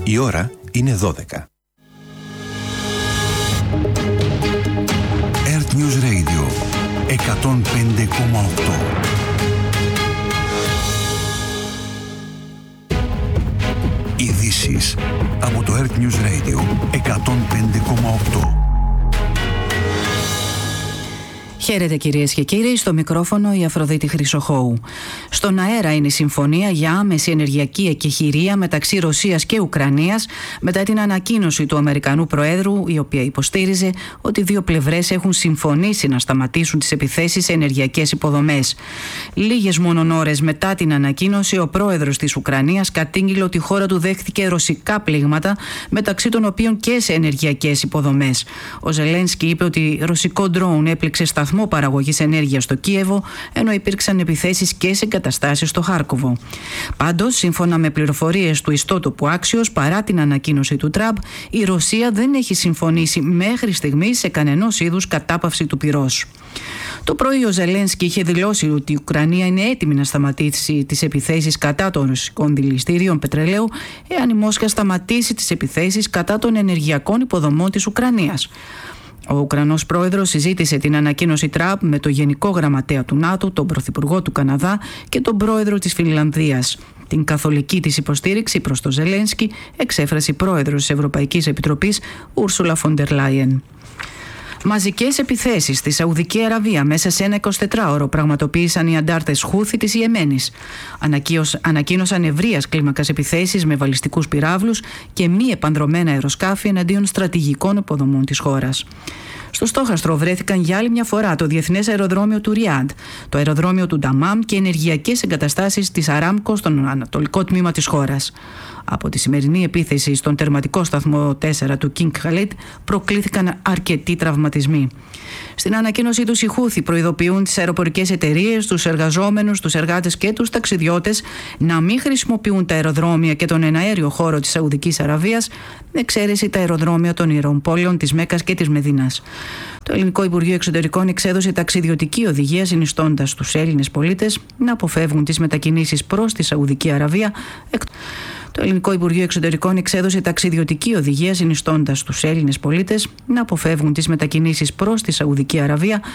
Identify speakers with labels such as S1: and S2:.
S1: Η ώρα είναι 12. Earth News Radio 105,8. Ειδήσεις από το Earth News Radio 105,8.
S2: Χαίρετε κυρίες και κύριοι, στο μικρόφωνο η Αφροδίτη Χρυσοχώου. Στον αέρα είναι η συμφωνία για άμεση ενεργειακή εκεχηρία μεταξύ Ρωσίας και Ουκρανίας μετά την ανακοίνωση του Αμερικανού Προέδρου, η οποία υποστήριζε ότι οι δύο πλευρές έχουν συμφωνήσει να σταματήσουν τις επιθέσεις σε ενεργειακές υποδομές. Λίγες μόνον ώρες μετά την ανακοίνωση, ο πρόεδρος της Ουκρανίας κατήγγειλε ότι η χώρα του δέχθηκε ρωσικά πλήγματα, μεταξύ των οποίων και σε ενεργειακές υποδομές. Ο Ζελένσκι είπε ότι ρωσικό ντρόουν έπληξε σταθμό παραγωγής ενέργειας στο Κίεβο, ενώ υπήρξαν επιθέσεις και σε εγκαταστάσεις στο Χάρκοβο. Πάντως, σύμφωνα με πληροφορίες του ιστότοπου Axios, παρά την ανακοίνωση του Τραμπ, η Ρωσία δεν έχει συμφωνήσει μέχρι στιγμής σε κανενός είδους κατάπαυση του πυρός. Το πρωί ο Ζελένσκι είχε δηλώσει ότι η Ουκρανία είναι έτοιμη να σταματήσει τις επιθέσεις κατά των ρωσικών δηληστηρίων πετρελαίου, εάν η Μόσχα σταματήσει τις επιθέσεις κατά των ενεργειακών υποδομών της Ουκρανίας. Ο Ουκρανός πρόεδρος συζήτησε την ανακοίνωση Τραμπ με τον Γενικό Γραμματέα του ΝΑΤΟ, τον Πρωθυπουργό του Καναδά και τον Πρόεδρο της Φινλανδίας. Την καθολική της υποστήριξη προς τον Ζελένσκι εξέφρασε η Πρόεδρος της Ευρωπαϊκής Επιτροπής, Ούρσουλα φον ντερ Λάιεν. Μαζικές επιθέσεις στη Σαουδική Αραβία μέσα σε ένα 24ωρο πραγματοποίησαν οι αντάρτες Χούθι της Ιεμένης. Ανακοίνωσαν ευρείας κλίμακας επιθέσεις με βαλιστικούς πυράβλους και μη επανδρωμένα αεροσκάφη εναντίον στρατηγικών υποδομών της χώρας. Στο στόχαστρο βρέθηκαν για άλλη μια φορά το Διεθνές Αεροδρόμιο του Ριάντ, το αεροδρόμιο του Νταμάμ και ενεργειακές εγκαταστάσεις της Αράμκο στον ανατολικό τμήμα της χώρας. Από τη σημερινή επίθεση στον τερματικό σταθμό 4 του King Khalid προκλήθηκαν αρκετοί τραυματισμοί. Στην ανακοίνωσή τους, οι Χούθι προειδοποιούν τις αεροπορικές εταιρείες, τους εργαζόμενους, τους εργάτες και τους ταξιδιώτες να μην χρησιμοποιούν τα αεροδρόμια και τον εναέριο χώρο της Σαουδικής Αραβίας, με εξαίρεση τα αεροδρόμια των ιερών πόλεων της Μέκκας και της Μεδίνας. Το Ελληνικό Υπουργείο Εξωτερικών εξέδωσε ταξιδιωτική οδηγία, συνιστώντας τους Έλληνες πολίτες να αποφεύγουν τις μετακινήσεις προς τη Σαουδική Αραβία. Το Ελληνικό Υπουργείο Εξωτερικών εξέδωσε ταξιδιωτική οδηγία, συνιστώντας τους Έλληνες πολίτες να αποφεύγουν τις μετακινήσεις προς τη Σαουδική Αραβία